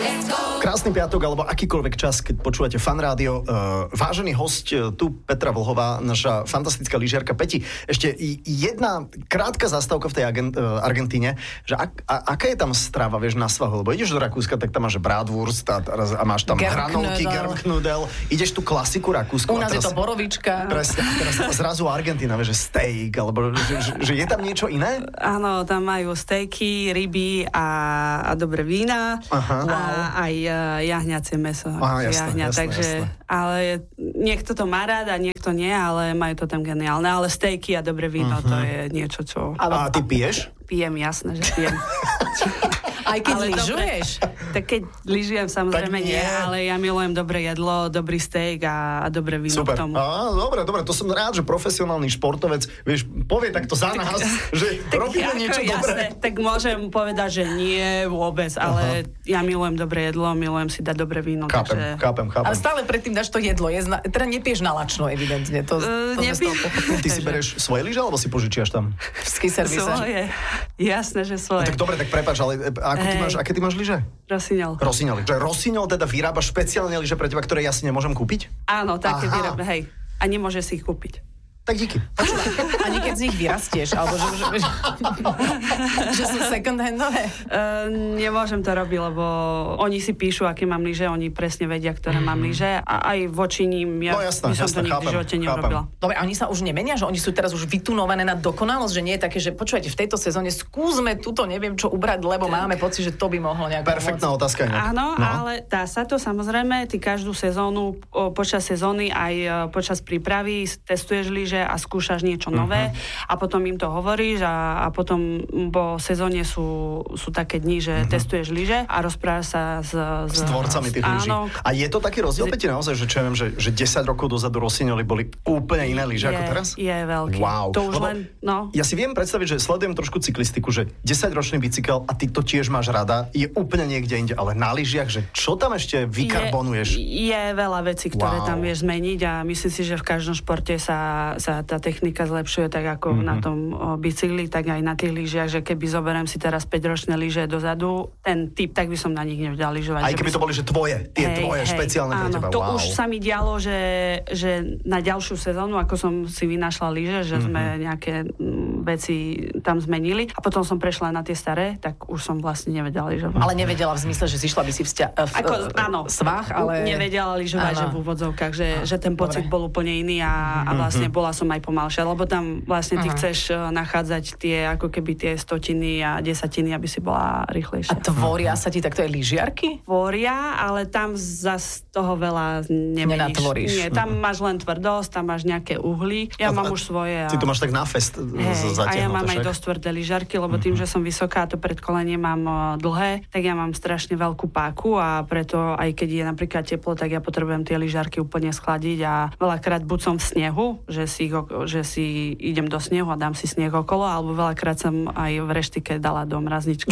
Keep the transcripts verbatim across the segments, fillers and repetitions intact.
Krásny piatok, alebo akýkoľvek čas, keď počúvate Fan Rádio. Uh, vážený host, tu Petra Vlhová, naša fantastická lyžiarka. Peti, ešte jedna krátka zastávka v tej agent, uh, Argentíne, že ak, a, aká je tam strava, vieš, na svahu? Lebo ideš do Rakúska, tak tam máš bratwurst a, a máš tam hranolky, germknudel. Ideš tú klasiku rakúsku. U nás teraz, je to borovička. Presne, teraz zrazu Argentína, vieš, že steak, alebo že, že, že je tam niečo iné? Áno, tam majú stejky, ryby a, a dobré vína. Aha. A aj jahňacie mäso. Aha, jasné, jahňa, jasné, takže, jasné. ale niekto to má rád a niekto nie, ale majú to tam geniálne. Ale stejky a dobré víno, uh-huh. to je niečo, čo... A ty piješ? Pijem, jasné, že pijem. Aj keď lyžuješ? Tak keď lyžujem, samozrejme nie. nie, ale ja milujem dobré jedlo, dobrý steak a, a dobré víno Super. k tomu. Á, dobre, dobre, to som rád, že profesionálny športovec, vieš, povie takto za nás, že tak robíme niečo jasné, dobré. Tak môžem povedať, že nie vôbec, ale Aha. ja milujem dobré jedlo, milujem si dať dobré víno. Chápem, takže... chápem, chápem. Ale stále predtým dáš to jedlo, je zna... teda nepieš na lačno, evidentne. To, uh, to nepie... Ty si bereš svoje lyže, alebo si požičiaš tam? V ski servise. Svoje, jasné, že svoje. No, tak dobre, tak prepáč, ale ako ty máš, aké ty máš lyže? Rosignol. Rosignol. Že Rosignol teda vyrába špeciálne lyže pre teba, ktoré ja si nemôžem kúpiť? Áno, také vyrába, hej. A nemôže si ich kúpiť. Tak díky. Ani keď z nich vyrastieš, alebo že, že, že, že sú second handové? Uh, nemôžem to robiť, lebo oni si píšu, aké mám lyže, oni presne vedia, ktoré mm-hmm. mám lyže a aj voči ním ja no, jasná, by som jasná, to nikdy v živote neurobila. Dobre, a oni sa už nemenia, že oni sú teraz už vytunované na dokonalosť, že nie je také, že počúvajte, v tejto sezóne skúsme túto neviem čo ubrať, lebo máme pocit, že to by mohlo nejak perfektná pomôcť. Otázka. Inak. Áno, no. ale dá sa to samozrejme, ty každú sezónu o, počas sezóny aj o, počas prípravy testuješ lyže a skúšaš niečo nové uh-huh. a potom im to hovoríš a, a potom po sezóne sú, sú také dni, že uh-huh. testuješ lyže a rozprávaš sa s, s, s tvorcami tých lyží. A je to taký rozdiel, Peti, naozaj, že čo ja viem, že, že desať rokov dozadu Rossignoli boli úplne iné lyže ako teraz? Je veľký. Wow. To už Lebo len, no. Ja si viem predstaviť, že sledujem trošku cyklistiku, že desaťročný bicykel a ty to tiež máš rada, je úplne niekde inde, ale na lyžiach, že čo tam ešte vykarbonuješ? Je, je veľa vecí, ktoré wow. tam vieš zmeniť a myslím si, že v každom športe sa, sa tá technika zlepšuje tak ako mm-hmm. na tom o, bicykli, tak aj na tých lyžiach, že keby zoberiem si teraz päťročné lyže dozadu, ten typ, tak by som na nich nevedela lyžovať. Aj keby to boli, že tvoje, tie hej, tvoje, hej, špeciálne áno, pre teba. To wow. už sa mi dialo, že, že na ďalšiu sezónu, ako som si vynašla lyže, že mm-hmm. sme nejaké m, veci tam zmenili a potom som prešla na tie staré, tak už som vlastne nevedela lyžovať. Ale nevedela v zmysle, že si šla by si vzťa... V, ako, áno, svah, ale... Nevedela lyžovať, že v úvodzovkách, že, že ten pocit Dobre. Bol úplne iný a, a vlastne bola som aj pomalšia, lebo tam vlastne ty Aha. chceš nachádzať tie, ako keby tie stotiny a desatiny, aby si bola rýchlejšia. A tvoria sa ti takto aj lyžiarky? Tvoria, ale tam zas toho veľa nemeníš. Nenatvoríš. Nie, tam máš len tvrdosť, tam máš nejaké uhly. Ja a, mám už svoje. A... Ty to máš tak na fest hey, zatiahnuté. A ja mám však? aj dosť tvrdé lyžiarky, lebo tým, že som vysoká a to predkolenie mám dlhé, tak ja mám strašne veľkú páku a preto aj keď je napríklad teplo, tak ja potrebujem tie lyžiarky úplne schladiť a veľakrát buď som v snehu, že si, že si idem do snehu a dám si sneh okolo, alebo veľakrát som aj v reštike dala do mrazničky.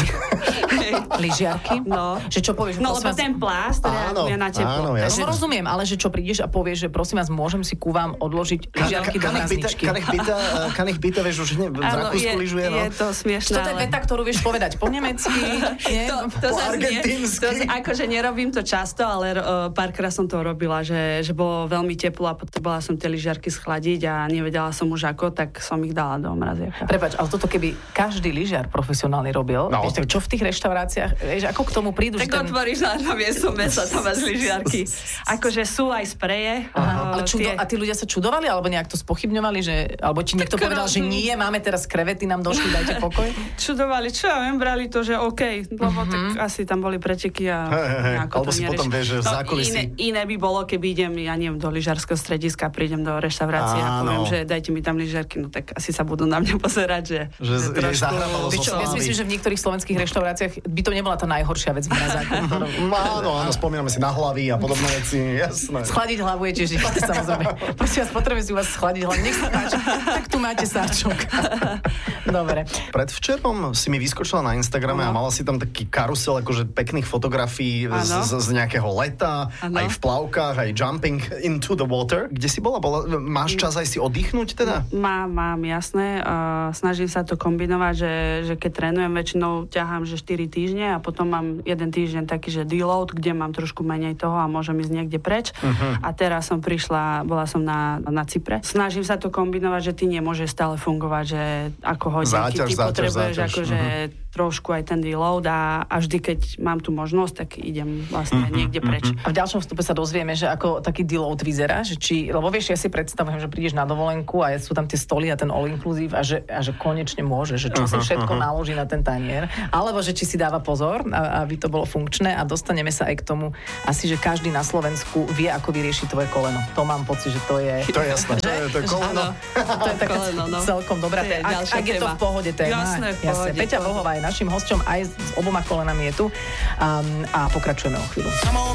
Lyžiarky? No. Že čo povieš? No, lebo ten plast reaguje na teplo. Áno, ja že... rozumiem, ale že čo prídeš a povieš, že prosím vás, môžem si ku vám odložiť lyžiarky do mrazničky. Kanich byta, vieš, už v Rakúsku lyžuje, no. Je to smiešné, ale... To je veta, ktorú vieš povedať po nemecky, nie? To, to po argentínsky. To, akože nerobím to často, ale uh, párkrát som to robila, že, že bolo veľmi teplo a potrebovala som tie lyžiarky schladiť a nevedela som už ako, tak som ich dala do mraziaka. Prepáč, ale toto keby každý lyžiar profesionálny robil, no, vieš, tak čo v tých reštauráciách, vieš, ako k tomu prídu? Tak ten... otvoríš na miesto mesa, to máš lyžiarky. Akože sú aj spreje. Aha, ale čudo, tie... A tí ľudia sa čudovali, alebo nejak to spochybňovali, že, alebo ti niekto tak povedal, že nie, máme teraz krevety, nám došli, dajte pokoj? Čudovali, čo ja viem, brali to, že OK, lebo uh-huh. tak asi tam boli preteky a hey, hey, hey. Alebo si potom vieš, že v zákulisí. Iné, iné by bolo, keby idem, ja neviem, do lyžiarskeho strediska, prídem do reštaurácie a poviem, že dajte mi tam lyžiarky, no tak asi sa budú na mňa pozerať, že... Že, že trošku... zahrávalo so Ja si myslím, že v niektorých slovenských reštauráciách by to nebola tá najhoršia vec v mrazáku. Áno, áno, spomíname si na hlavy a podobné veci, jasné. Schladiť hlavu je tiež dýchate, samozrejme. Prosím vás, potrebujem si u vás schladiť hlavu. Nech sa páči, tak tu máte sáčok. Dobre. Predvčerom si mi vyskočila na Instagrame ano. A mala si tam taký karusel akože pekných fotografií z, z, z nejakého leta, ano. Aj v plavkách, aj jumping into the water. Kde si bola? bola máš čas aj si si oddychnúť teda? Mám, mám, jasné. Uh, snažím sa to kombinovať, že, že keď trénujem, väčšinou ťahám, že štyri týždne a potom mám jeden týždeň taký, že deload, kde mám trošku menej toho a môžem ísť niekde preč. Uh-huh. A teraz som prišla, bola som na, na Cypre. Snažím sa to kombinovať, že ty nemôžeš stále fungovať, že ako hodinky záťaž, ty záťaž, potrebuješ záťaž. akože uh-huh. trošku aj ten deload a, a vždy, keď mám tú možnosť, tak idem vlastne uh-huh. niekde preč. A v ďalšom vstupe sa dozvieme, že ako taký deload vyzerá, že či, lebo vieš, ja si predstavujem, že prídeš na dovolenku a sú tam tie stoly a ten all inclusive a že, a že konečne môže, že čo uh-huh, si všetko uh-huh. naloží na ten tanier, alebo že či si dáva pozor, aby to bolo funkčné a dostaneme sa aj k tomu, asi, že každý na Slovensku vie, ako vyriešiť tvoje koleno. To mám pocit, že to je... To je jasné, to je, to je koleno. To je taká koleno, no. celkom dobrá téma. Ak, ak je to v pohode téma. Jasné, v pohode. Peťa Vlhová je našim hosťom, aj s oboma kolenami je tu um, a pokračujeme o chvíľu.